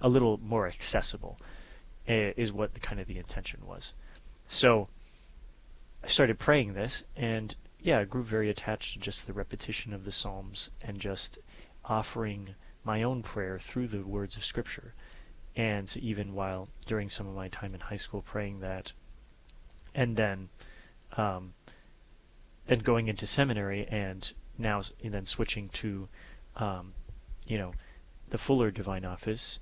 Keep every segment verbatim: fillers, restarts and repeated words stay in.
a little more accessible, uh, is what the kind of the intention was. So I started praying this, and yeah, I grew very attached to just the repetition of the Psalms and just offering my own prayer through the words of Scripture. And so even while during some of my time in high school praying that, and then um, then going into seminary, and now and then switching to um, you know the fuller divine office,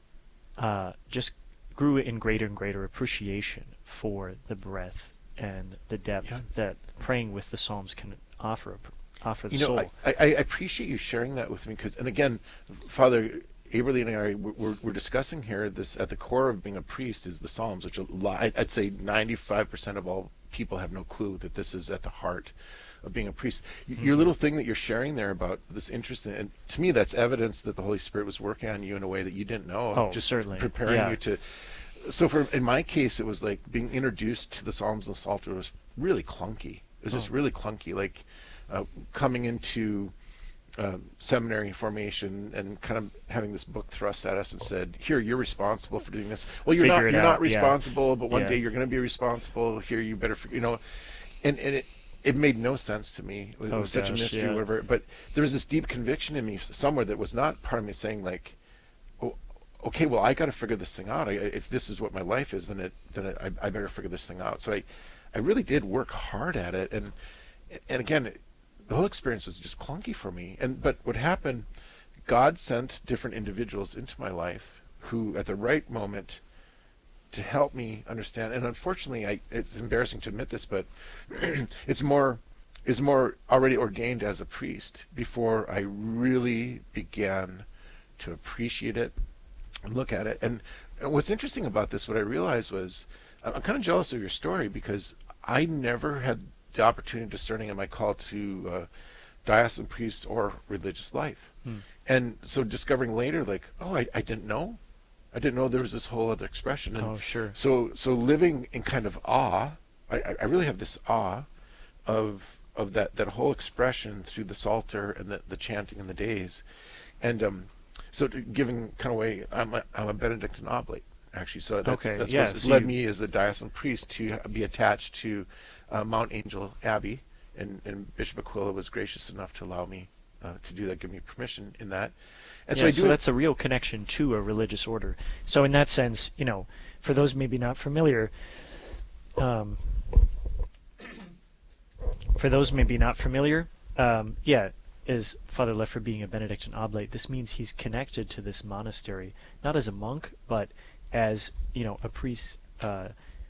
uh, just grew in greater and greater appreciation for the breadth and the depth Yeah. that praying with the Psalms can offer offer the You know, soul. I, I, I appreciate you sharing that with me because, and again, Father Aberly and I are we're, we're discussing here this at the core of being a priest is the Psalms, which a lot, I'd say ninety-five percent of all people have no clue that this is at the heart of being a priest. Mm-hmm. Your little thing that you're sharing there about this interest in, and to me, that's evidence that the Holy Spirit was working on you in a way that you didn't know. Oh, just certainly. preparing Yeah. you to. So for in my case, it was like being introduced to the Psalms and the Psalter was really clunky. It was just Oh. really clunky, like uh, coming into uh, seminary formation and kind of having this book thrust at us and said, "Here, you're responsible for doing this." Well, you're Figure not. it You're out, not yeah. responsible, but one Yeah. day you're going to be responsible. Here, you better, fig- you know, and and it. It made no sense to me. It Oh, was such a gosh, mystery, yeah. whatever. But there was this deep conviction in me somewhere that was not part of me saying like, "Oh, okay, well, I got to figure this thing out. I, if this is what my life is, then it, then it, I, I better figure this thing out." So I, I really did work hard at it, and and again, it, the whole experience was just clunky for me. And but what happened? God sent different individuals into my life who, at the right moment, to help me understand. And unfortunately, I, it's embarrassing to admit this, but it's more is more already ordained as a priest before I really began to appreciate it and look at it. And, and what's interesting about this, what I realized was, I'm kind of jealous of your story because I never had the opportunity discerning in my call to uh, diocesan priest or religious life. Hmm. And so discovering later, like, oh, I, I didn't know. I didn't know there was this whole other expression. And Oh, sure. So, so living in kind of awe, I, I really have this awe of of that, that whole expression through the Psalter and the, the chanting and the days. And um, so to, giving kind of way, I'm a, I'm a Benedictine oblate, actually. So that's, Okay, that's yeah, what's so led you- me as a diocesan priest to be attached to uh, Mount Angel Abbey. And, and Bishop Aquila was gracious enough to allow me uh, to do that, give me permission in that. And yeah, so I so do it- that's a real connection to a religious order. So in that sense, you know, for those maybe not familiar, um, for those maybe not familiar, um, yeah, is Father Leffer being a Benedictine oblate, this means he's connected to this monastery, not as a monk, but as, you know, a priest uh,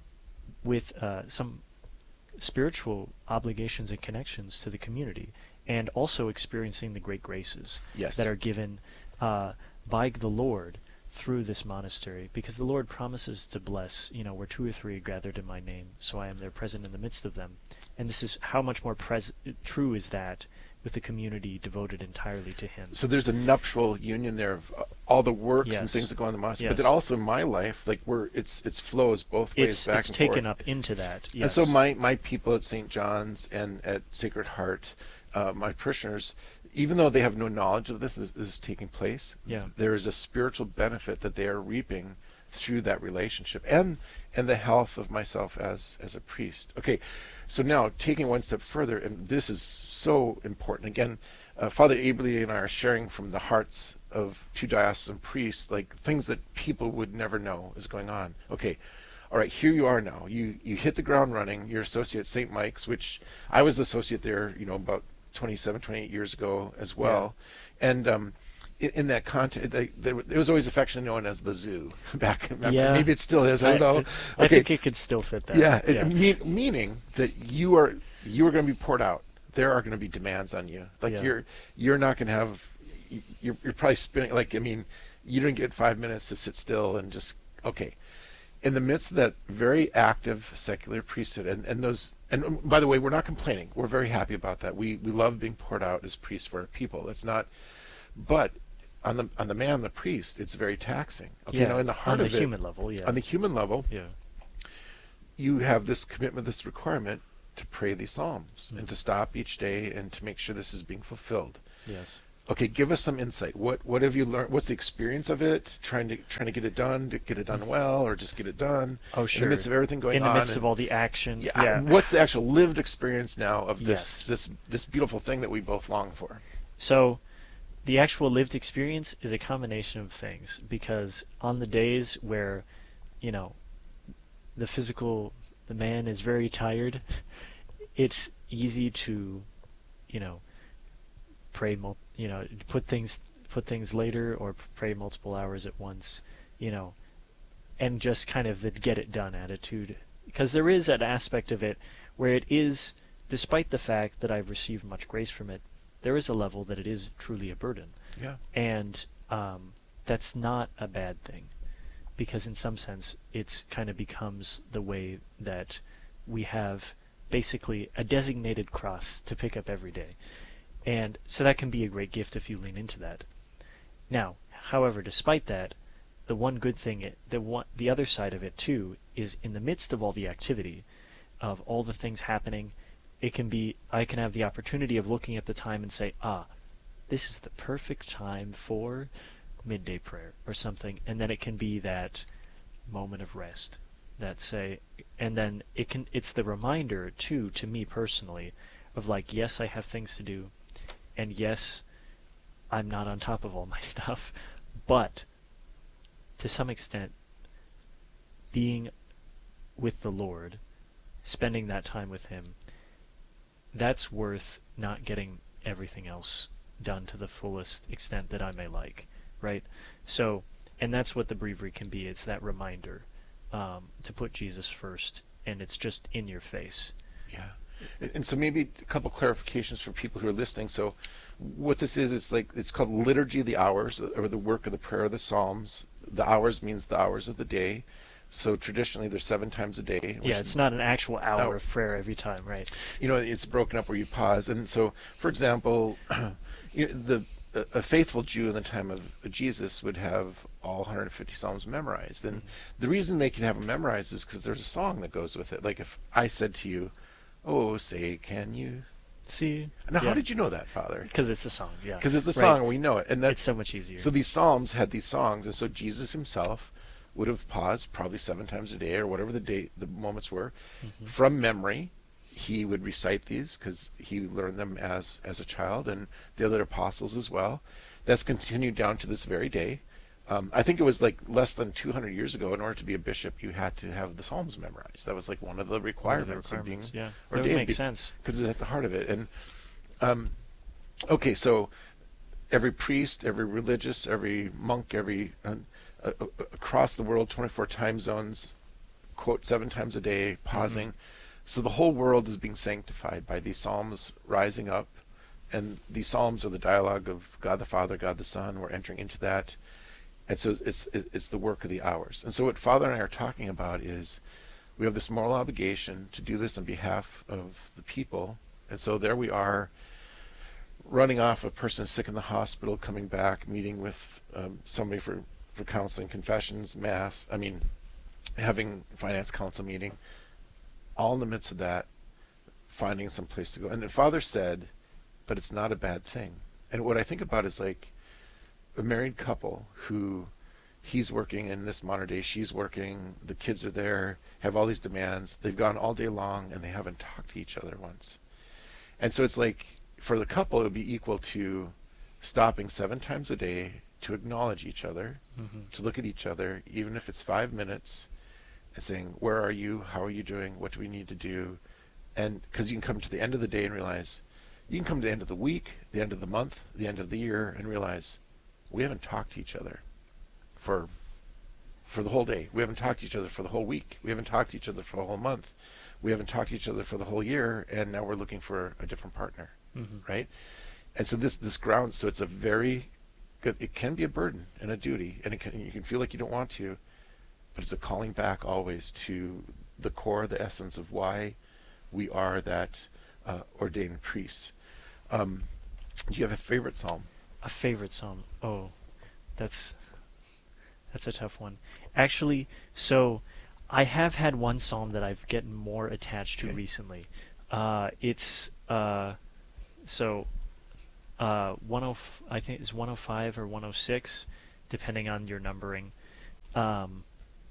with uh, some spiritual obligations and connections to the community, and also experiencing the great graces Yes. that are given uh, by the Lord through this monastery, because the Lord promises to bless, you know, where two or three are gathered in my name, so I am there present in the midst of them. And this is how much more pres- true is that with the community devoted entirely to Him. So there's a nuptial union there of uh, all the works and Yes. things that go on in the monastery, Yes. but then also my life, like where it's it's flows both ways It's back it's and taken forth. up into that. Yes. And so my my people at Saint John's and at Sacred Heart, uh, my parishioners, even though they have no knowledge of this, this, this is taking place, Yeah. there is a spiritual benefit that they are reaping through that relationship and and the health of myself as as a priest. Okay, so now taking one step further, and this is so important. Again, uh, Father Aberly and I are sharing from the hearts of two diocesan priests, like things that people would never know is going on. Okay, all right, here you are now. You you hit the ground running. You're associate at Saint Mike's, which I was associate there, you know, about twenty-seven, twenty-eight years ago as well. And um, in, in that context, they, they, it was always affectionately known as the zoo back. In, Yeah. Maybe it still is. I don't know. I, Okay. think it could still fit that. Yeah, it, yeah. mean, meaning that you are you are going to be poured out. There are going to be demands on you. Like Yeah. you're you're not going to have. You're you're probably spinning. Like I mean, you didn't get five minutes to sit still and just okay. In the midst of that very active secular priesthood, and, and those, and by the way, we're not complaining. We're very happy about that. We we love being poured out as priests for our people. That's not, but on the on the man, the priest, it's very taxing. Okay, yeah. you know, in the heart on of the it, human level, yeah. on the human level, yeah. you have this commitment, this requirement to pray these psalms Mm. and to stop each day and to make sure this is being fulfilled. Yes. Okay, give us some insight. What what have you learned? What's the experience of it? Trying to trying to get it done, to get it done well, or just get it done Oh, in the midst sure. of everything going In the on? midst of And all the action, yeah, yeah. what's the actual lived experience now of this Yes. this this beautiful thing that we both long for? So the actual lived experience is a combination of things because on the days where, you know, the physical, the man is very tired, it's easy to, you know, pray, mul- you know, put things put things later or pray multiple hours at once, you know, and just kind of the get it done attitude. Because there is an aspect of it where it is, despite the fact that I've received much grace from it, there is a level that it is truly a burden. Yeah. And um, that's not a bad thing. Because in some sense, it's kind of becomes the way that we have basically a designated cross to pick up every day. And so that can be a great gift if you lean into that. Now, however, despite that, the one good thing, the one, the other side of it too, is in the midst of all the activity, of all the things happening, it can be, I can have the opportunity of looking at the time and say, ah, this is the perfect time for midday prayer or something, and then it can be that moment of rest, that say, and then it can, it's the reminder too, to me personally, of like, yes, I have things to do, and yes, I'm not on top of all my stuff, but to some extent, being with the Lord, spending that time with Him, that's worth not getting everything else done to the fullest extent that I may like, right? So, and that's what the breviary can be. It's that reminder um, to put Jesus first, and it's just in your face. Yeah. And so maybe a couple clarifications for people who are listening. So what this is, it's like, it's called Liturgy of the Hours, or the work of the prayer of the Psalms. The hours means the hours of the day. So traditionally there's seven times a day. Yeah, it's not an actual hour hour. of prayer every time, right? You know, it's broken up where you pause. And so, for example, you know, the a faithful Jew in the time of Jesus would have all one hundred fifty Psalms memorized. And Mm-hmm. the reason they could have them memorized is because there's a song that goes with it. Like if I said to you, oh, say, can you? See? Now, yeah. how did you know that, Father? Because it's a song, yeah. Because it's a right. song and we know it. And that's It's so much easier. So these Psalms had these songs. And so Jesus himself would have paused probably seven times a day or whatever the day the moments were. Mm-hmm. From memory, he would recite these because he learned them as, as a child, and the other apostles as well. That's continued down to this very day. Um, I think it was like less than two hundred years ago. In order to be a bishop, you had to have the Psalms memorized. That was like one of the requirements, One of the requirements of being yeah. ordained. That would make sense. Because it's at the heart of it. And um, okay, so every priest, every religious, every monk, every uh, uh, across the world, twenty-four time zones, quote seven times a day, pausing. Mm-hmm. So the whole world is being sanctified by these psalms rising up, and these psalms are the dialogue of God the Father, God the Son. We're entering into that, and so it's it's the work of the hours. And so what Father and I are talking about is we have this moral obligation to do this on behalf of the people, and so there we are, running off a person sick in the hospital, coming back, meeting with um, somebody for for counseling, confessions, mass. I mean, having finance council meeting. All in the midst of that, finding some place to go. And the Father said, but it's not a bad thing. And what I think about is like a married couple who he's working in this modern day, she's working, the kids are there, have all these demands, they've gone all day long and they haven't talked to each other once. And so it's like for the couple it would be equal to stopping seven times a day to acknowledge each other, mm-hmm. to look at each other, even if it's five minutes, and saying, where are you? How are you doing? What do we need to do? And because you can come to the end of the day and realize, you can come to the end of the week, the end of the month, the end of the year, and realize we haven't talked to each other for for the whole day. We haven't talked to each other for the whole week. We haven't talked to each other for the whole month. We haven't talked to each other for the whole year, and now we're looking for a different partner, mm-hmm. right? And so this this ground, so it's a very good, it can be a burden and a duty, and it can, you can feel like you don't want to, but it's a calling back always to the core, the essence of why we are that uh, ordained priest. Um, do you have a favorite psalm? A favorite psalm? Oh, that's that's a tough one. Actually, so I have had one psalm that I've gotten more attached to okay. recently. Uh, it's uh, so uh, ten, I think it's one oh five or one oh six, depending on your numbering. Um,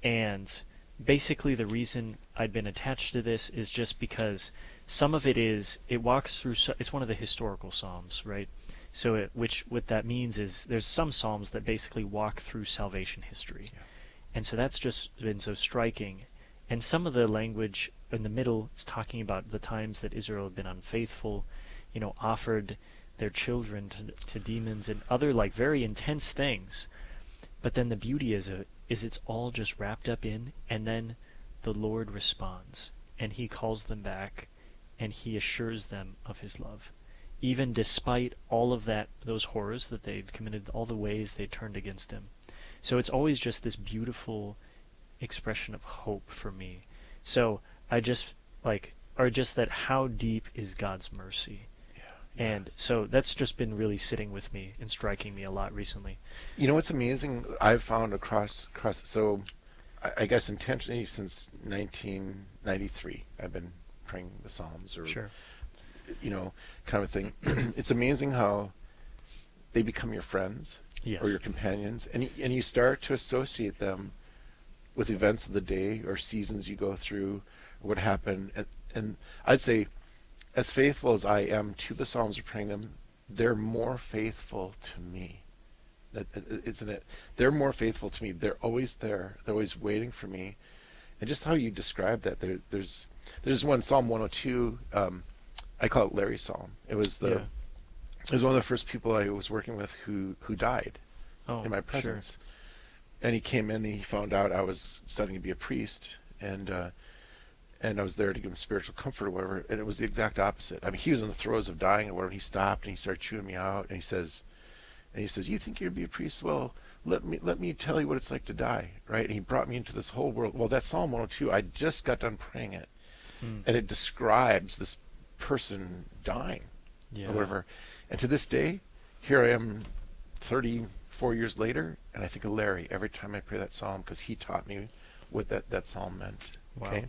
and basically the reason I'd been attached to this is just because some of it is, it walks through, it's one of the historical psalms, right? So it, which what that means is there's some psalms that basically walk through salvation history. Yeah. And so that's just been so striking. And some of the language in the middle, it's talking about the times that Israel had been unfaithful, you know, offered their children to, to demons and other like very intense things. But then the beauty is a, is it's all just wrapped up in, and then the Lord responds, and he calls them back, and he assures them of his love. Even despite all of that, those horrors that they'd committed, all the ways they turned against him. So it's always just this beautiful expression of hope for me. So I just, like, or just that how deep is God's mercy? Yeah, yeah. And so that's just been really sitting with me and striking me a lot recently. You know what's amazing? I've found across, across so I, I guess intentionally since nineteen ninety-three, I've been praying the Psalms, or sure. you know, kind of a thing. It's amazing how they become your friends, yes, or your companions, and y- and you start to associate them with events of the day or seasons you go through, or what happened. And, and I'd say, as faithful as I am to the Psalms or praying them, they're more faithful to me. That, isn't it? They're more faithful to me. They're always there. They're always waiting for me. And just how you describe that, there, there's there's one Psalm one oh two. Um, I call it Larry's Psalm. It was the yeah. it was one of the first people I was working with who who died oh, in my presence. Sure. And he came in and he found out I was studying to be a priest, and uh, and I was there to give him spiritual comfort or whatever. And it was the exact opposite. I mean, he was in the throes of dying or whatever. And he stopped and he started chewing me out, and he says, and he says, "You think you're gonna be a priest? Well, let me let me tell you what it's like to die, right?" And he brought me into this whole world. Well, that Psalm one oh two, I just got done praying it, hmm. and it describes this person dying, yeah. or whatever. And to this day, here I am, thirty-four years later, and I think of Larry every time I pray that Psalm, because he taught me what that that Psalm meant. Wow. Okay.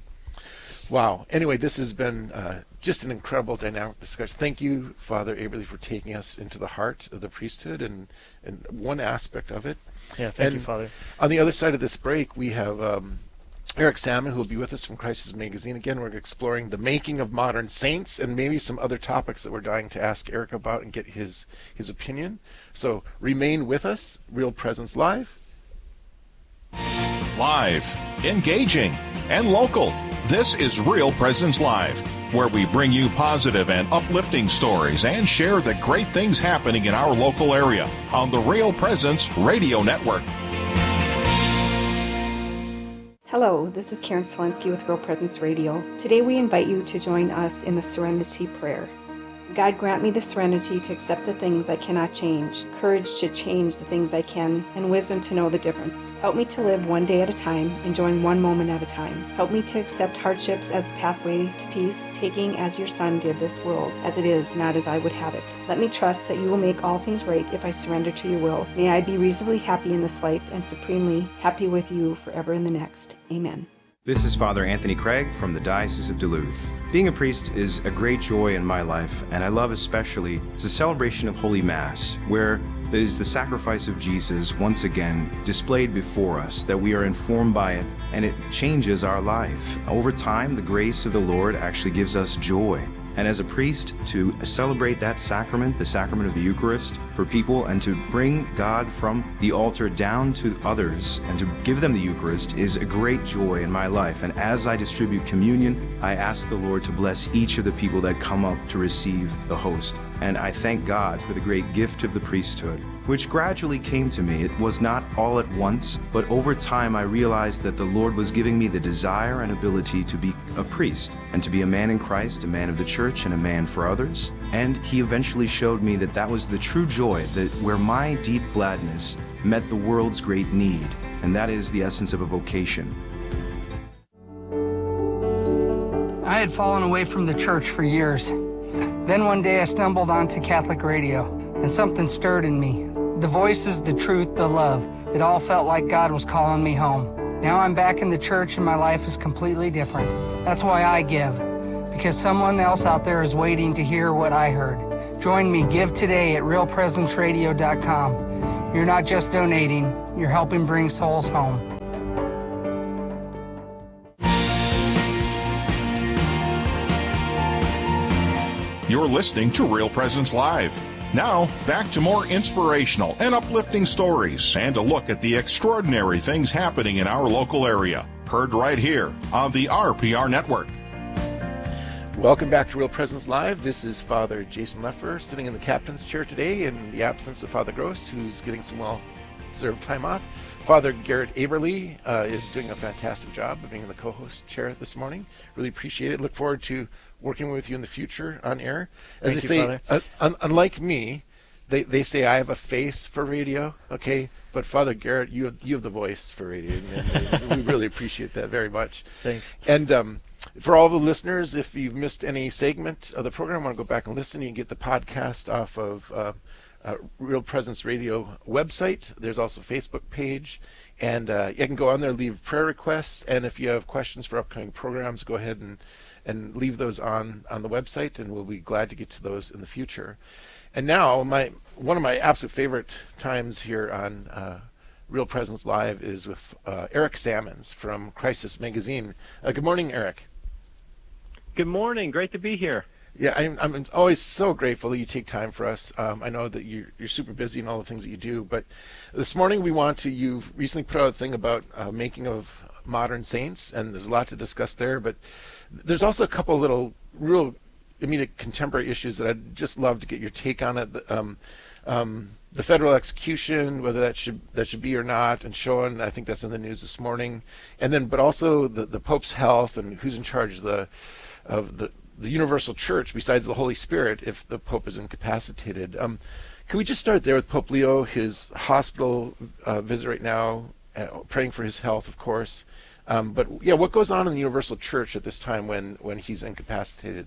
Wow. Anyway, this has been uh, just an incredible dynamic discussion. Thank you, Father Aberle, for taking us into the heart of the priesthood and, and one aspect of it. Yeah, thank and you, Father. On the other side of this break, we have um, Eric Salmon, who will be with us from Crisis Magazine. Again, we're exploring the making of modern saints and maybe some other topics that we're dying to ask Eric about and get his, his opinion. So remain with us. Real Presence Live. Live, engaging, and local. This is Real Presence Live, where we bring you positive and uplifting stories and share the great things happening in our local area on the Real Presence Radio Network. Hello, this is Karen Selensky with Real Presence Radio. Today we invite you to join us in the Serenity Prayer. God, grant me the serenity to accept the things I cannot change, courage to change the things I can, and wisdom to know the difference. Help me to live one day at a time, enjoying one moment at a time. Help me to accept hardships as a pathway to peace, taking as your Son did this world, as it is, not as I would have it. Let me trust that you will make all things right if I surrender to your will. May I be reasonably happy in this life and supremely happy with you forever in the next. Amen. This is Father Anthony Craig from the Diocese of Duluth. Being a priest is a great joy in my life, and I love especially the celebration of Holy Mass, where there is the sacrifice of Jesus once again displayed before us, that we are informed by it, and it changes our life. Over time, the grace of the Lord actually gives us joy. And as a priest, to celebrate that sacrament, the sacrament of the Eucharist, for people, and to bring God from the altar down to others and to give them the Eucharist is a great joy in my life. And as I distribute communion, I ask the Lord to bless each of the people that come up to receive the host. And I thank God for the great gift of the priesthood, which gradually came to me. It was not all at once, but over time I realized that the Lord was giving me the desire and ability to be a priest and to be a man in Christ, a man of the church, and a man for others. And he eventually showed me that that was the true joy, that where my deep gladness met the world's great need, and that is the essence of a vocation. I had fallen away from the church for years. Then one day I stumbled onto Catholic radio, and something stirred in me. The voices, the truth, the love. It all felt like God was calling me home. Now I'm back in the church and my life is completely different. That's why I give, because someone else out there is waiting to hear what I heard. Join me. Give today at real presence radio dot com. You're not just donating, you're helping bring souls home. You're listening to Real Presence Live. Now, back to more inspirational and uplifting stories and a look at the extraordinary things happening in our local area. Heard right here on the R P R Network. Welcome back to Real Presence Live. This is Father Jason Leffer sitting in the captain's chair today in the absence of Father Gross, who's getting some well-deserved time off. Father Garrett Aberly uh, is doing a fantastic job of being in the co-host chair this morning. Really appreciate it. Look forward to working with you in the future on air. As Thank they you, say, Father. uh, un- unlike me, they, they say I have a face for radio, okay? But Father Garrett, you have, you have the voice for radio, and, and we really appreciate that very much. Thanks. And um, for all the listeners, if you've missed any segment of the program, want to go back and listen, you can get the podcast off of uh, uh, Real Presence Radio website. There's also a Facebook page, and uh, you can go on there, leave prayer requests, and if you have questions for upcoming programs, go ahead and, and leave those on, on the website, and we'll be glad to get to those in the future. And now, my one of my absolute favorite times here on uh, Real Presence Live is with uh, Eric Sammons from Crisis Magazine. Uh, good morning, Eric. Good morning. Great to be here. Yeah, I'm, I'm always so grateful that you take time for us. Um, I know that you're, you're super busy in all the things that you do, but this morning we want to, you've recently put out a thing about uh, making of modern saints, and there's a lot to discuss there, but there's also a couple little real immediate contemporary issues that I'd just love to get your take on it. The, um, um, the federal execution, whether that should that should be or not, and showing, I think that's in the news this morning, and then but also the, the Pope's health and who's in charge of the of the the universal church besides the Holy Spirit if the Pope is incapacitated. Um, can we just start there with Pope Leo, his hospital uh, visit right now, uh, praying for his health, of course. Um, but yeah, what goes on in the universal church at this time when, when he's incapacitated?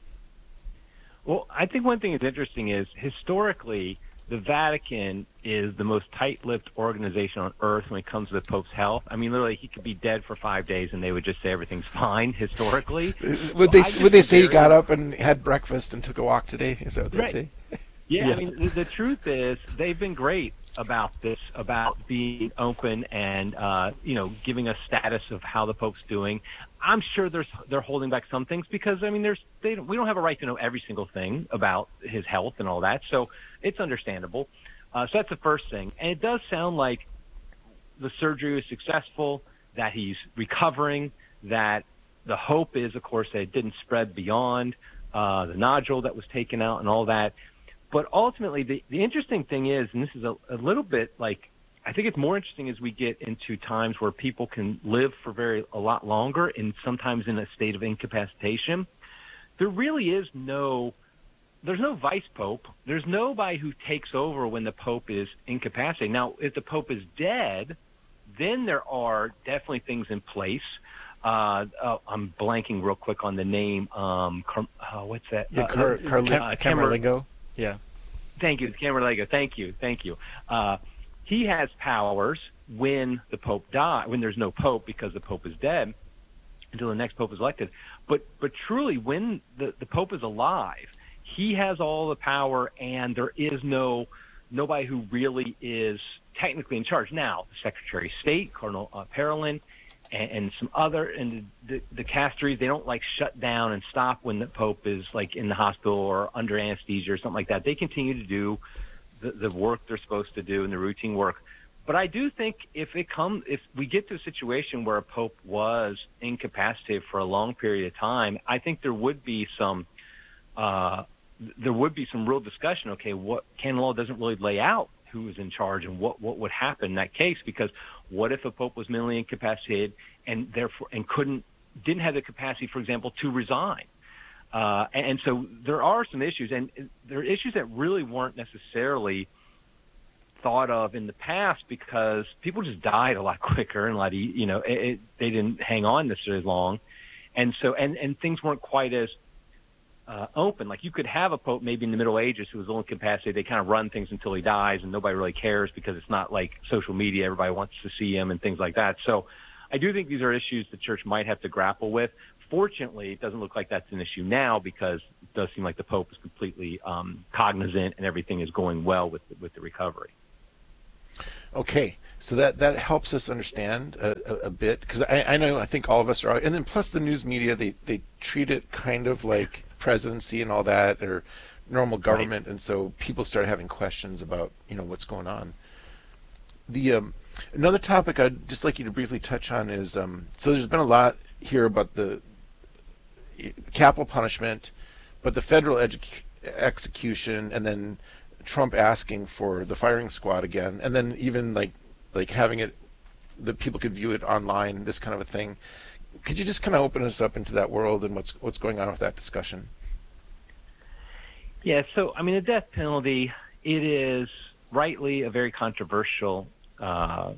Well, I think one thing that's interesting is historically, the Vatican is the most tight-lipped organization on earth when it comes to the Pope's health. I mean, literally, he could be dead for five days and they would just say everything's fine historically. Would they would they say he got up and had breakfast and took a walk today? Is that what they'd Right. say? Yeah, Yeah. I mean, the, the truth is they've been great about this, about being open and, uh, you know, giving us status of how the Pope's doing. I'm sure there's they're holding back some things because, I mean, there's they don't, we don't have a right to know every single thing about his health and all that, so it's understandable. Uh, so that's the first thing. And it does sound like the surgery was successful, that he's recovering, that the hope is, of course, that it didn't spread beyond uh, the nodule that was taken out and all that. But ultimately, the, the interesting thing is, and this is a, a little bit like, I think it's more interesting as we get into times where people can live for very a lot longer and sometimes in a state of incapacitation. There really is no, there's no vice pope. There's nobody who takes over when the pope is incapacitated. Now, if the pope is dead, then there are definitely things in place. Uh, uh, I'm blanking real quick on the name. Um, Car- uh, what's that? Yeah, Uh, Car- uh, Carli- uh, Camerlengo. Yeah. Thank you, Camerlengo. Thank you, thank you. Uh, he has powers when the Pope dies, when there's no Pope because the Pope is dead until the next Pope is elected. But but truly, when the, the Pope is alive, he has all the power, and there is no nobody who really is technically in charge. Now, the Secretary of State, Cardinal uh, Parolin, and, and some other, and the, the casteries, they don't like shut down and stop when the Pope is like in the hospital or under anesthesia or something like that. They continue to do the, the work they're supposed to do and the routine work. But I do think if it come, if we get to a situation where a Pope was incapacitated for a long period of time, I think there would be some, uh, there would be some real discussion. Okay, what canon law doesn't really lay out who is in charge and what, what would happen in that case, because what if a Pope was mentally incapacitated and therefore and couldn't didn't have the capacity, for example, to resign? Uh, and, and so there are some issues, and there are issues that really weren't necessarily thought of in the past because people just died a lot quicker and a lot, you know, it, it, they didn't hang on necessarily as long, and so and, and things weren't quite as Uh, open. Like you could have a Pope maybe in the Middle Ages who was only capacity. They kind of run things until he dies and nobody really cares because it's not like social media. Everybody wants to see him and things like that. So I do think these are issues the church might have to grapple with. Fortunately, it doesn't look like that's an issue now because it does seem like the Pope is completely um, cognizant and everything is going well with with the recovery. Okay, so that, that helps us understand a, a, a bit, because I, I know, I think all of us are, and then plus the news media, they, they treat it kind of like presidency and all that, or normal government, right. And so people start having questions about, you know, what's going on. The um, another topic I'd just like you to briefly touch on is, um, so there's been a lot here about the capital punishment, but the federal edu- execution, and then Trump asking for the firing squad again, and then even like like having it that people could view it online, this kind of a thing. Could you just kind of open us up into that world and what's what's going on with that discussion? Yeah, so I mean, the death penalty, it is rightly a very controversial uh,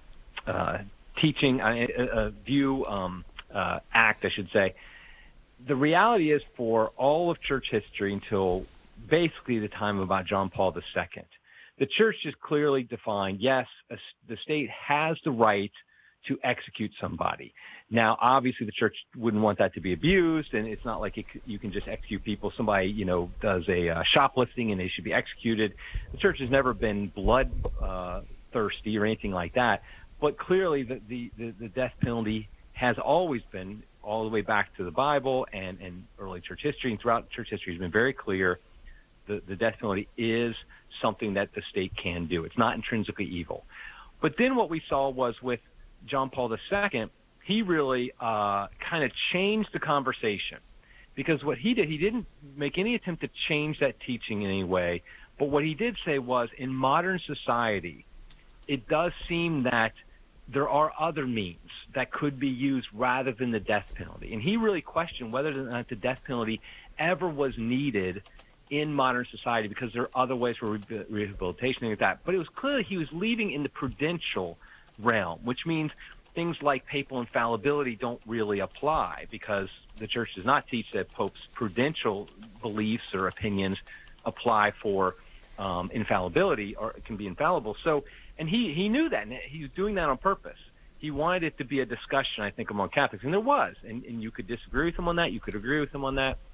uh, teaching, a, a view, um, uh, act, I should say. The reality is, for all of church history until basically the time of about John Paul the Second, the church just clearly defined, yes, a, the state has the right to execute somebody. Now, obviously, the church wouldn't want that to be abused, and it's not like it, you can just execute people. Somebody, you know, does a uh, shoplifting and they should be executed. The church has never been blood uh, thirsty or anything like that, but clearly the, the, the, the death penalty has always been, all the way back to the Bible and, and early church history, and throughout church history has been very clear. The, the death penalty is something that the state can do. It's not intrinsically evil. But then what we saw was with John Paul the Second, he really uh, kind of changed the conversation, because what he did, he didn't make any attempt to change that teaching in any way. But what he did say was, in modern society, it does seem that there are other means that could be used rather than the death penalty. And he really questioned whether or not the death penalty ever was needed in modern society, because there are other ways for re- rehabilitation and like that. But it was clear he was leaving in the prudential realm, which means things like papal infallibility don't really apply, because the church does not teach that Pope's prudential beliefs or opinions apply for um, infallibility, or can be infallible. So, and he, he knew that, and he was doing that on purpose. He wanted it to be a discussion, I think, among Catholics, and there was, and, and you could disagree with him on that, you could agree with him on that.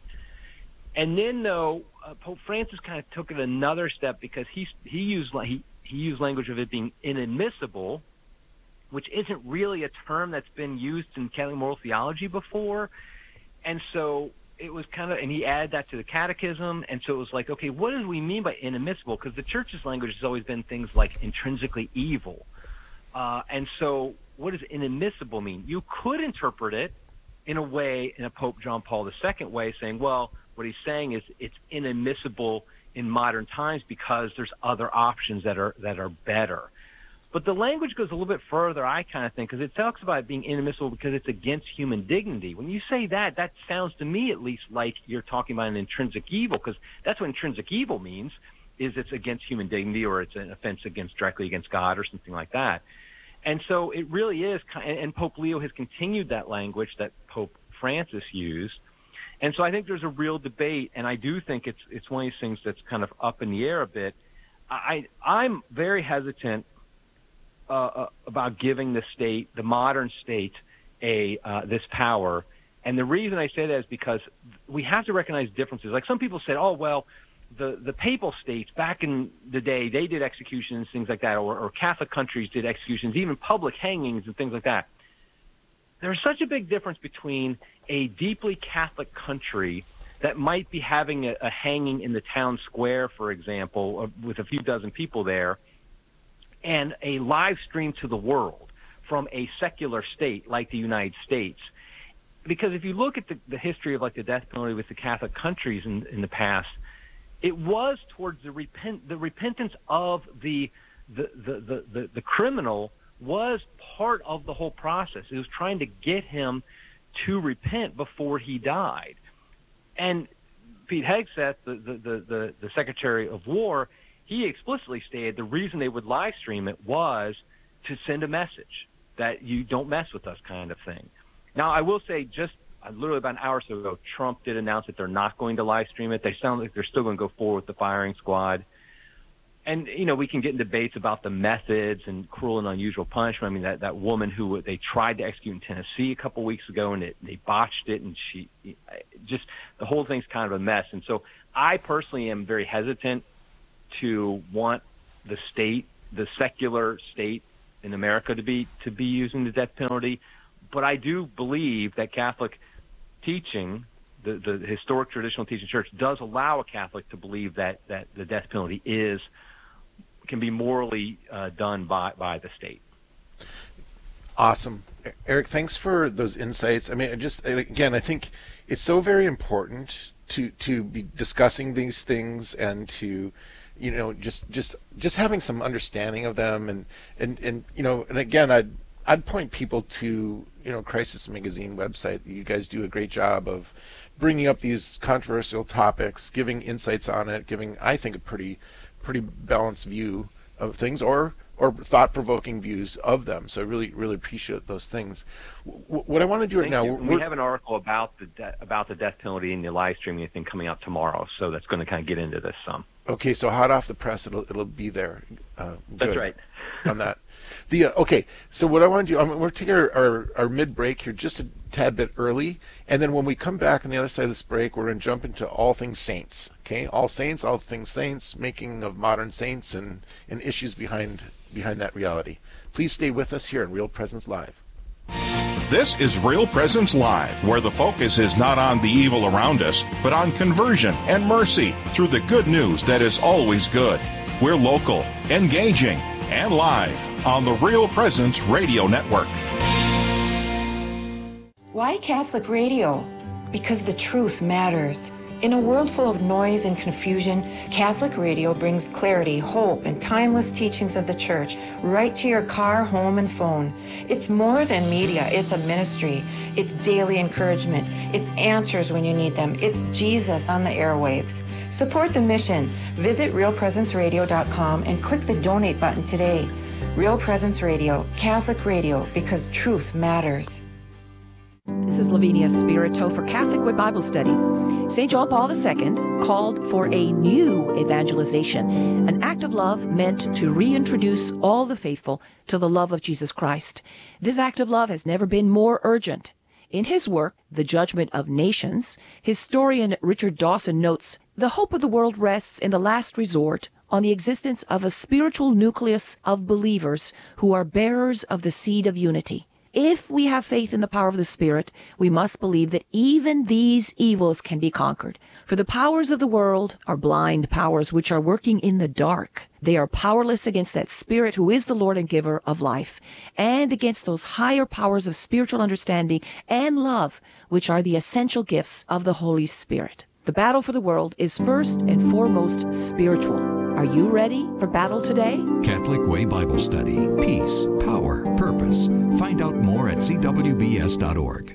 And then, though, uh, Pope Francis kind of took it another step, because he he used he he used language of it being inadmissible, which isn't really a term that's been used in Catholic moral theology before. And so it was kind of, and he added that to the catechism, and so it was like, okay, what do we mean by inadmissible? Because the church's language has always been things like intrinsically evil. Uh, and so what does inadmissible mean? You could interpret it in a way, in a Pope John Paul the Second way, saying, well, what he's saying is it's inadmissible in modern times because there's other options that are that are better. But the language goes a little bit further, I kind of think, because it talks about it being inadmissible because it's against human dignity. When you say that, that sounds to me at least like you're talking about an intrinsic evil, because that's what intrinsic evil means, is it's against human dignity, or it's an offense against directly against God or something like that. And so it really is, and Pope Leo has continued that language that Pope Francis used. And so I think there's a real debate, and I do think it's it's one of these things that's kind of up in the air a bit. I, I'm very hesitant uh, about giving the state, the modern state, a uh, this power. And the reason I say that is because we have to recognize differences. Like some people said, oh, well, the, the papal states back in the day, they did executions, things like that, or, or Catholic countries did executions, even public hangings and things like that. There's such a big difference between a deeply Catholic country that might be having a, a hanging in the town square, for example, with a few dozen people there, and a live stream to the world from a secular state like the United States. Because if you look at the, the history of like the death penalty with the Catholic countries in, in the past, it was towards the repent the repentance of the the, the, the, the the criminal was part of the whole process. It was trying to get him to repent before he died. And Pete Hegseth, the, the, the, the, the Secretary of War, he explicitly stated the reason they would live stream it was to send a message that you don't mess with us, kind of thing. Now, I will say just uh, literally about an hour or so ago, Trump did announce that they're not going to live stream it. They sound like they're still going to go forward with the firing squad. and, you know, we can get in debates about the methods and cruel and unusual punishment. I mean, that, that woman who they tried to execute in Tennessee a couple weeks ago, and it, they botched it, and she just the whole thing's kind of a mess. And so I personally am very hesitant to want the state, the secular state in America to be to be using the death penalty. But I do believe that Catholic teaching, the, the historic traditional teaching church, does allow a Catholic to believe that, that the death penalty is can be morally uh, done by, by the state. Awesome. Eric, thanks for those insights. I mean, just again, I think it's so very important to to be discussing these things and to, you know, just just just having some understanding of them, and and and you know, and again, I'd I'd point people to, you know, Crisis Magazine website. You guys do a great job of bringing up these controversial topics, giving insights on it, giving, I think, a pretty pretty balanced view of things, or or thought-provoking views of them. So I really, really appreciate those things. W- what I want to do right Thank now, you. we have an article about the de- about the death penalty in the live streaming thing coming out tomorrow, so that's going to kind of get into this some. Okay, so hot off the press, it'll it'll be there. Uh, that's right. on that. The uh, okay, so what I want to do, I'm, we're taking our, our, our mid-break here just a tad bit early, and then when we come back on the other side of this break, we're going to jump into all things saints. Okay, all saints, all things saints, making of modern saints, and, and issues behind behind that reality. Please stay with us here on Real Presence Live. This is Real Presence Live, where the focus is not on the evil around us, but on conversion and mercy through the good news that is always good. We're local, engaging, and live on the Real Presence Radio Network. Why Catholic radio? Because the truth matters. In a world full of noise and confusion, Catholic radio brings clarity, hope, and timeless teachings of the Church right to your car, home, and phone. It's more than media. It's a ministry. It's daily encouragement. It's answers when you need them. It's Jesus on the airwaves. Support the mission. Visit real presence radio dot com and click the donate button today. Real Presence Radio, Catholic radio, because truth matters. This is Lavinia Spirito for Catholic Way Bible Study. Saint John Paul the Second called for a new evangelization, an act of love meant to reintroduce all the faithful to the love of Jesus Christ. This act of love has never been more urgent. In his work, The Judgment of Nations, historian Richard Dawson notes, the hope of the world rests in the last resort on the existence of a spiritual nucleus of believers who are bearers of the seed of unity. If we have faith in the power of the Spirit, we must believe that even these evils can be conquered. For the powers of the world are blind powers which are working in the dark. They are powerless against that Spirit who is the Lord and giver of life, and against those higher powers of spiritual understanding and love, which are the essential gifts of the Holy Spirit. The battle for the world is first and foremost spiritual. Are you ready for battle today? Catholic Way Bible Study. Peace, power, purpose. Find out more at c w b s dot org.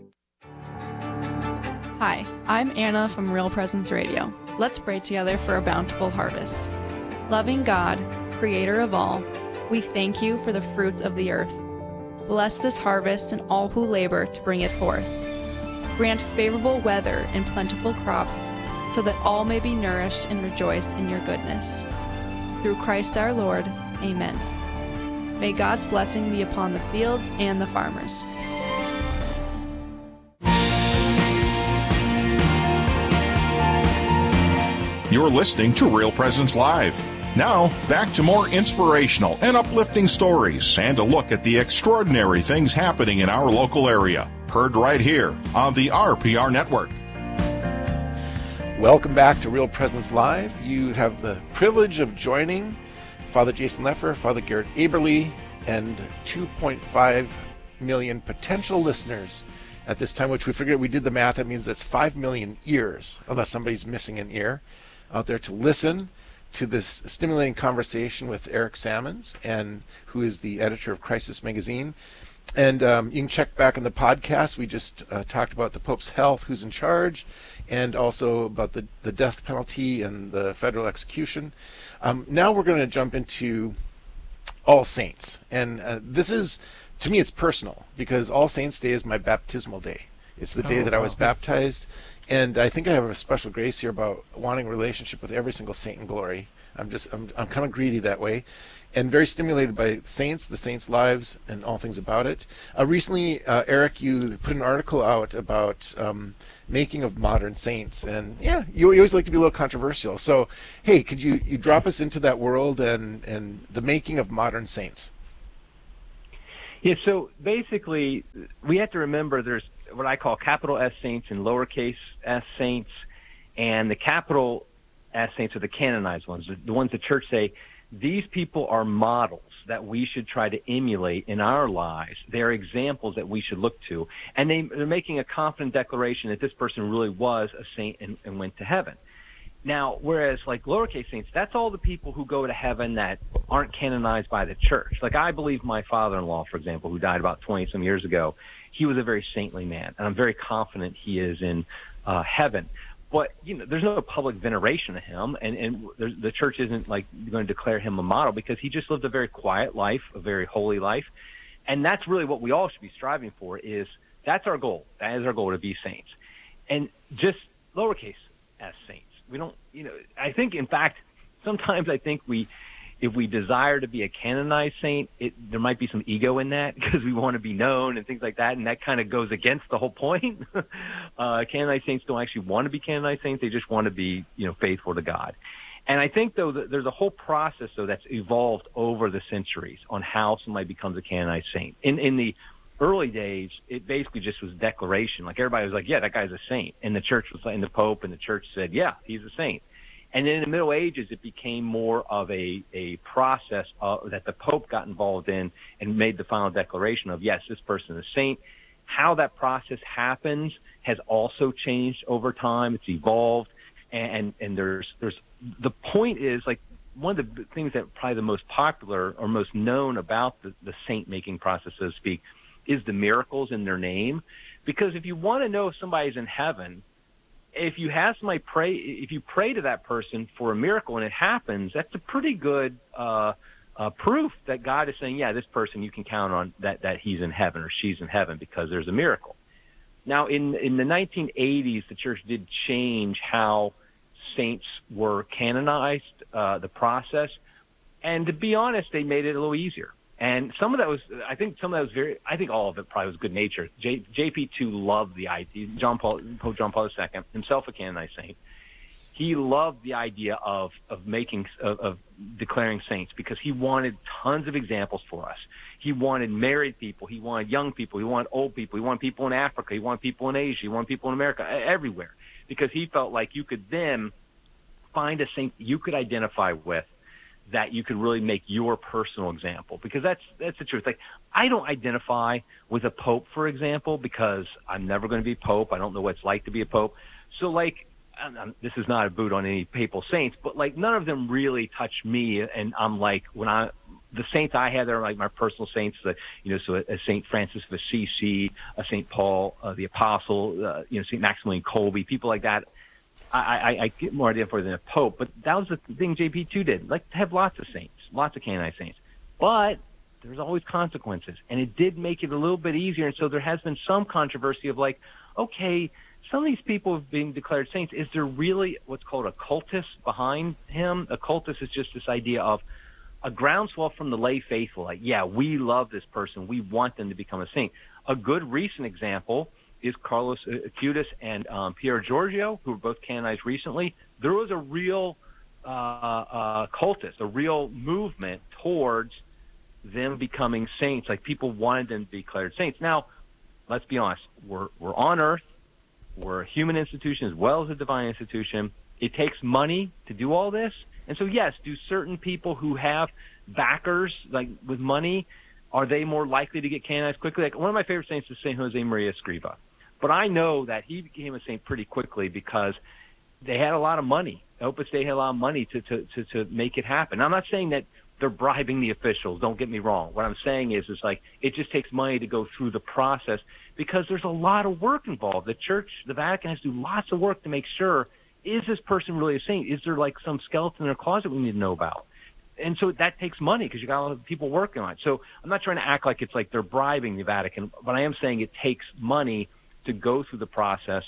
Hi, I'm Anna from Real Presence Radio. Let's pray together for a bountiful harvest. Loving God, creator of all, we thank you for the fruits of the earth. Bless this harvest and all who labor to bring it forth. Grant favorable weather and plentiful crops, so that all may be nourished and rejoice in your goodness. Through Christ our Lord, amen. May God's blessing be upon the fields and the farmers. You're listening to Real Presence Live. Now, back to more inspirational and uplifting stories and a look at the extraordinary things happening in our local area. Heard right here on the R P R Network. Welcome back to Real Presence Live. You have the privilege of joining Father Jason Leffer, Father Garrett Aberle, and two point five million potential listeners at this time, which we figured we did the math. That means that's five million ears, unless somebody's missing an ear, out there to listen to this stimulating conversation with Eric Sammons, and who is the editor of Crisis Magazine. And um, you can check back in the podcast. We just uh, talked about the Pope's health, who's in charge, and also about the, the death penalty and the federal execution. Um, now we're going to jump into All Saints. And uh, this is, to me, it's personal, because All Saints Day is my baptismal day. It's the day Oh, that I wow. was baptized. And I think I have a special grace here about wanting a relationship with every single saint in glory. I'm just I'm I'm kind of greedy that way, and very stimulated by saints, the saints' lives, and all things about it. Uh, recently, uh, Eric, you put an article out about um, making of modern saints, and yeah, you, you always like to be a little controversial. So, hey, could you, you drop us into that world and and the making of modern saints? Yeah. So basically, we have to remember there's what I call capital S saints and lowercase s saints, and the capital S saints are the canonized ones, the, the ones the church say, these people are models that we should try to emulate in our lives. They're examples that we should look to. And they, they're making a confident declaration that this person really was a saint and, and went to heaven. Now, whereas like lowercase saints, that's all the people who go to heaven that aren't canonized by the church. Like I believe my father-in-law, for example, who died about twenty some years ago, he was a very saintly man, and I'm very confident he is in uh, heaven. But, you know, there's no public veneration of him, and, and the church isn't, like, going to declare him a model because he just lived a very quiet life, a very holy life. And that's really what we all should be striving for is that's our goal. That is our goal, to be saints. And just lowercase s saints. We don't, you know, I think, in fact, sometimes I think we, if we desire to be a canonized saint, it, there might be some ego in that because we want to be known and things like that, and that kind of goes against the whole point. uh, canonized saints don't actually want to be canonized saints; they just want to be, you know, faithful to God. And I think, though, that there's a whole process, though, that's evolved over the centuries on how somebody becomes a canonized saint. In in the early days, it basically just was declaration. Like everybody was like, "Yeah, that guy's a saint," and the church was, and the Pope and the church said, "Yeah, he's a saint." And then in the Middle Ages, it became more of a, a process uh, that the Pope got involved in and made the final declaration of, yes, this person is a saint. How that process happens has also changed over time. It's evolved. And, and there's, there's, the point is, like, one of the things that probably the most popular or most known about the, the saint-making process, so to speak, is the miracles in their name. Because if you want to know if somebody's in heaven, if you have somebody pray, if you pray to that person for a miracle and it happens, that's a pretty good uh, uh, proof that God is saying, yeah, this person, you can count on that, that he's in heaven or she's in heaven because there's a miracle. Now, in, in the nineteen eighties, the church did change how saints were canonized, uh, the process. And to be honest, they made it a little easier. And some of that was, I think some of that was very, I think all of it probably was good nature. J, JP two loved the idea, John Paul, Pope John Paul the Second, himself a canonized saint. He loved the idea of, of making, of, of declaring saints because he wanted tons of examples for us. He wanted married people. He wanted young people. He wanted old people. He wanted people in Africa. He wanted people in Asia. He wanted people in America, everywhere. Because he felt like you could then find a saint you could identify with that you could really make your personal example, because that's that's the truth. Like, I don't identify with a pope, for example, because I'm never going to be pope. I don't know what it's like to be a pope. So, like, I'm, I'm, this is not a boot on any papal saints, but, like, none of them really touch me. And I'm like, when I, the saints I had, they're like my personal saints, that, you know, so a, a Saint Francis of Assisi, a Saint Paul, uh, the Apostle, uh, you know, Saint Maximilian Kolbe, people like that. I, I, I get more identified than a pope, but that was the thing J P two did. Like, to have lots of saints, lots of canonized saints. But there's always consequences, and it did make it a little bit easier. And so there has been some controversy of, like, okay, some of these people have been declared saints. Is there really what's called a cultus behind him? A cultus is just this idea of a groundswell from the lay faithful. Like, yeah, we love this person. We want them to become a saint. A good recent example is Carlos Acutis and um, Pier Giorgio, who were both canonized recently. There was a real uh, uh, cultus, a real movement towards them becoming saints. Like, people wanted them to be declared saints. Now, let's be honest. We're we're on earth. We're a human institution as well as a divine institution. It takes money to do all this. And so, yes, do certain people who have backers, like with money, are they more likely to get canonized quickly? Like, one of my favorite saints is Saint Jose Maria Escriva. But I know that he became a saint pretty quickly because they had a lot of money. Opus Dei had a lot of money to, to, to, to make it happen. Now, I'm not saying that they're bribing the officials. Don't get me wrong. What I'm saying is, is like, it just takes money to go through the process because there's a lot of work involved. The church, the Vatican has to do lots of work to make sure, is this person really a saint? Is there like some skeleton in their closet we need to know about? And so that takes money because you got a lot of people working on it. So I'm not trying to act like it's like they're bribing the Vatican, but I am saying it takes money to go through the process.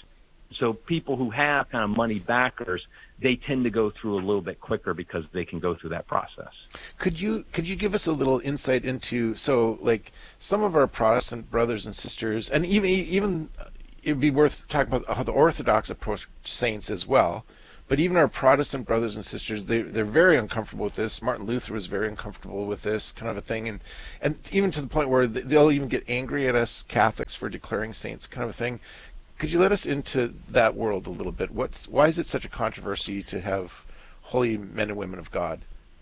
So people who have kind of money backers, they tend to go through a little bit quicker because they can go through that process. Could you could you give us a little insight into, so like some of our Protestant brothers and sisters, and even even it'd be worth talking about how the Orthodox approach saints as well, but even our Protestant brothers and sisters, they they're very uncomfortable with this. Martin Luther was very uncomfortable with this kind of a thing, and and even to the point where they'll even get angry at us Catholics for declaring saints, kind of a thing. Could you let us into that world a little bit? What's why is it such a controversy to have holy men and women of God?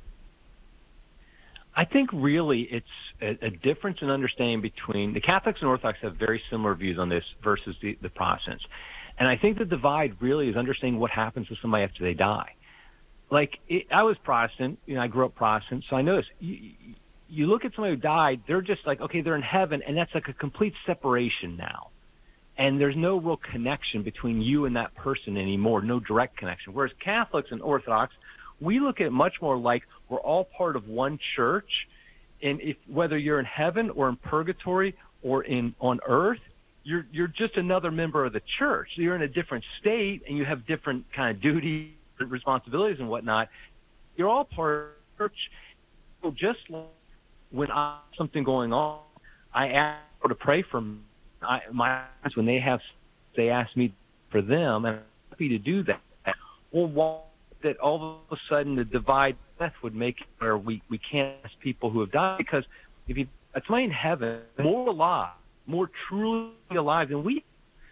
I think really it's a, a difference in understanding between the Catholics and Orthodox have very similar views on this versus the, the Protestants. And I think the divide really is understanding what happens to somebody after they die. Like, it, I was Protestant, you know, I grew up Protestant, so I know this. You, you look at somebody who died, they're just like, okay, they're in heaven, and that's like a complete separation now. And there's no real connection between you and that person anymore, no direct connection. Whereas Catholics and Orthodox, we look at it much more like we're all part of one church, and if whether you're in heaven or in purgatory or in on earth, you're you're just another member of the church. You're in a different state, and you have different kind of duties, responsibilities, and whatnot. You're all part of the church. So just like when I have something going on, I ask to pray for me. I, my when they have, they ask me for them, and I'm happy to do that. Well, why that all of a sudden the divide death would make it where we, we can't ask people who have died? Because if you, it's somebody in heaven, more alive, more truly alive than we,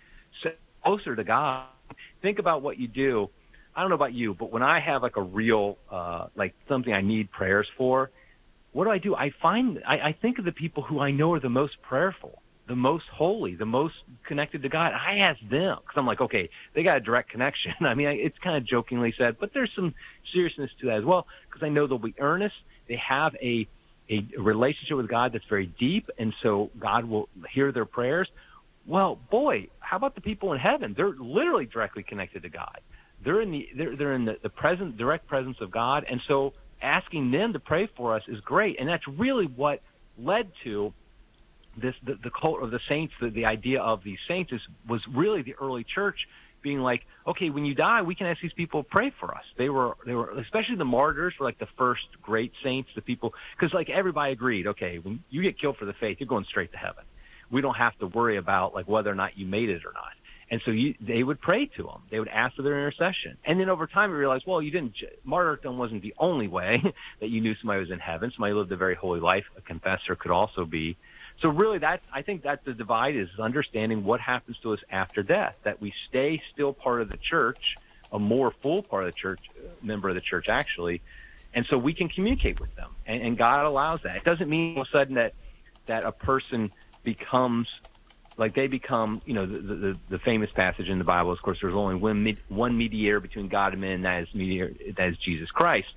so closer to God. Think about what you do. I don't know about you, but when I have like a real, uh, like something I need prayers for, what do I do? I find, I, I think of the people who I know are the most prayerful, the most holy, the most connected to God. I ask them because I'm like, okay, they got a direct connection. I mean, it's kind of jokingly said, but there's some seriousness to that as well, because I know they'll be earnest. They have a, a relationship with God that's very deep, and so God will hear their prayers. Well, boy, how about the people in heaven? They're literally directly connected to God. They're in the they're, they're in the, the present, direct presence of God, and so asking them to pray for us is great, and that's really what led to this the, the cult of the saints. The, the idea of these saints is, was really the early church being like, okay, when you die, we can ask these people to pray for us. They were they were especially the martyrs were like the first great saints, the people, because like everybody agreed, okay, when you get killed for the faith, you're going straight to heaven. We don't have to worry about like whether or not you made it or not. And so you, they would pray to them. They would ask for their intercession. And then over time, we realized, well, you didn't. Martyrdom wasn't the only way that you knew somebody was in heaven. Somebody lived a very holy life. A confessor could also be. So really, that I think that the divide is understanding what happens to us after death. That we stay still part of the church, a more full part of the church, member of the church actually, and so we can communicate with them. And, and God allows that. It doesn't mean all of a sudden that that a person becomes. Like they become, you know, the, the the famous passage in the Bible. Of course, there's only one one mediator between God and men, and that is mediator, that is Jesus Christ.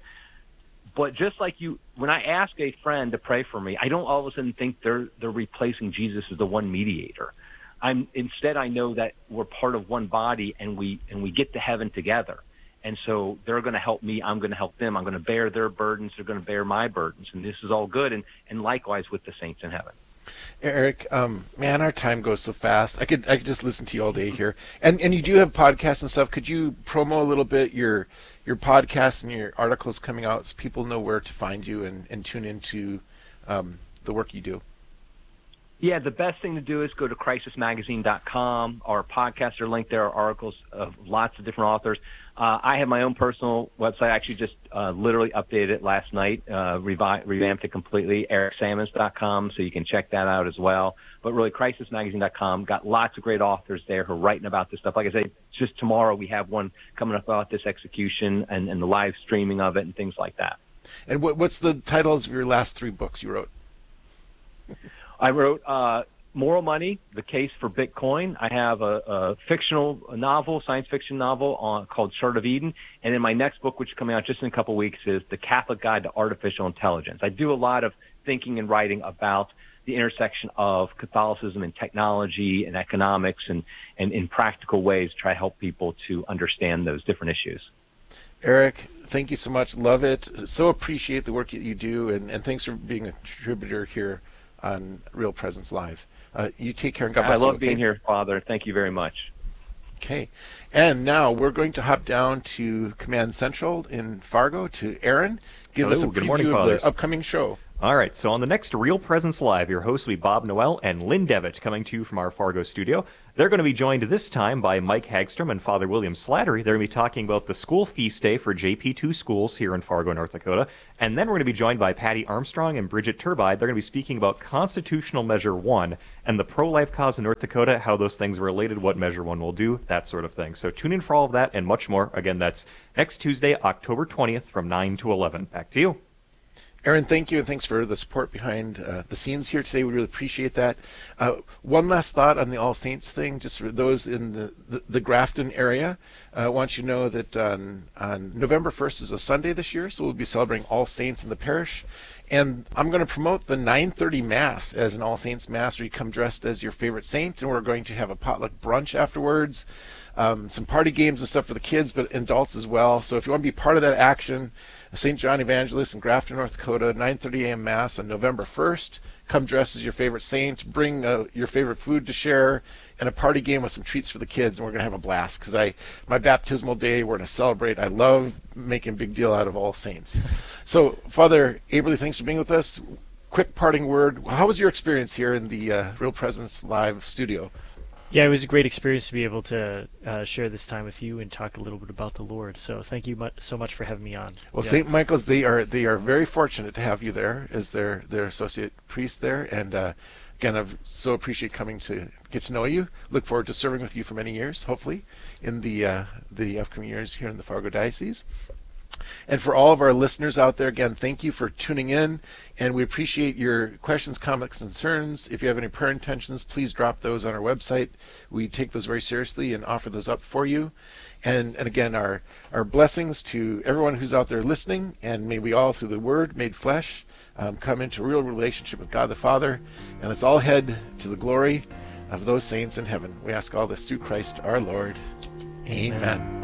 But just like you, when I ask a friend to pray for me, I don't all of a sudden think they're they're replacing Jesus as the one mediator. I'm instead I know that we're part of one body, and we and we get to heaven together. And so they're going to help me. I'm going to help them. I'm going to bear their burdens. They're going to bear my burdens, and this is all good. And and likewise with the saints in heaven. Eric, um, man, our time goes so fast. I could I could just listen to you all day here. And and you do have podcasts and stuff. Could you promo a little bit your your podcasts and your articles coming out so people know where to find you and, and tune into um, the work you do? Yeah, the best thing to do is go to crisis magazine dot com. Our podcasts are linked there, our articles of lots of different authors. Uh, I have my own personal website. I actually just uh, literally updated it last night, uh, revi- revamped it completely, eric sammons dot com, so you can check that out as well. But really, crisis magazine dot com, got lots of great authors there who are writing about this stuff. Like I say, just tomorrow we have one coming up about this execution and, and the live streaming of it and things like that. And what, what's the titles of your last three books you wrote? I wrote uh, Moral Money, The Case for Bitcoin. I have a, a fictional novel, science fiction novel on, called Chart of Eden. And then my next book, which is coming out just in a couple of weeks, is The Catholic Guide to Artificial Intelligence. I do a lot of thinking and writing about the intersection of Catholicism and technology and economics and, and in practical ways try to help people to understand those different issues. Eric, thank you so much. Love it. So appreciate the work that you do, and, and thanks for being a contributor here on Real Presence Live. Uh, you take care and God bless you. I love okay? being here, Father. Thank you very much. Okay. And now we're going to hop down to Command Central in Fargo to Aaron. Give Hello, us a good preview morning, of Fathers. the upcoming show. All right, so on the next Real Presence Live, your hosts will be Bob Noel and Lynn Devitt coming to you from our Fargo studio. They're going to be joined this time by Mike Hagstrom and Father William Slattery. They're going to be talking about the school feast day for J P two schools here in Fargo, North Dakota. And then we're going to be joined by Patty Armstrong and Bridget Turbide. They're going to be speaking about Constitutional Measure one and the pro-life cause in North Dakota, how those things are related, what Measure one will do, that sort of thing. So tune in for all of that and much more. Again, that's next Tuesday, October twentieth from nine to eleven. Back to you. Aaron, thank you, and thanks for the support behind uh, the scenes here today. We really appreciate that. Uh, one last thought on the All Saints thing, just for those in the, the, the Grafton area. Uh, I want you to know that on, on November first is a Sunday this year, so we'll be celebrating All Saints in the parish. And I'm going to promote the nine thirty Mass as an All Saints Mass, where you come dressed as your favorite saint, and we're going to have a potluck brunch afterwards. Um, some party games and stuff for the kids, but adults as well. So if you want to be part of that action, Saint John Evangelist in Grafton, North Dakota, nine thirty a.m. Mass on November first. Come dressed as your favorite saint, bring uh, your favorite food to share, and a party game with some treats for the kids, and we're going to have a blast. Because I, my baptismal day, we're going to celebrate. I love making a big deal out of All Saints. So, Father Aberle, thanks for being with us. Quick parting word. How was your experience here in the uh, Real Presence Live studio? Yeah, it was a great experience to be able to uh, share this time with you and talk a little bit about the Lord. So thank you mu- so much for having me on. Well, yeah. Saint Michael's, they are they are very fortunate to have you there as their, their associate priest there. And uh, again, I so appreciate coming to get to know you. Look forward to serving with you for many years, hopefully, in the uh, the upcoming years here in the Fargo Diocese. And for all of our listeners out there, again, thank you for tuning in, and we appreciate your questions, comments, concerns. If you have any prayer intentions, please drop those on our website. We take those very seriously and offer those up for you. And, and again, our, our blessings to everyone who's out there listening, and may we all, through the Word made flesh, um, come into a real relationship with God the Father, and let's all head to the glory of those saints in heaven. We ask all this through Christ our Lord. Amen. Amen.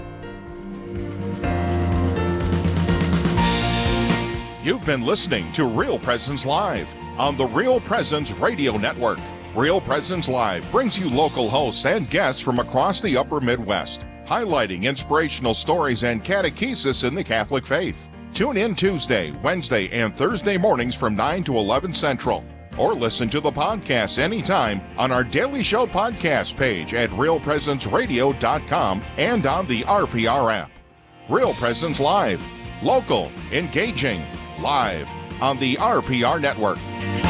You've been listening to Real Presence Live on the Real Presence Radio Network. Real Presence Live brings you local hosts and guests from across the upper Midwest, highlighting inspirational stories and catechesis in the Catholic faith. Tune in Tuesday, Wednesday, and Thursday mornings from nine to eleven Central. Or listen to the podcast anytime on our Daily Show podcast page at real presence radio dot com and on the R P R app. Real Presence Live. Local, engaging, live on the R P R Network.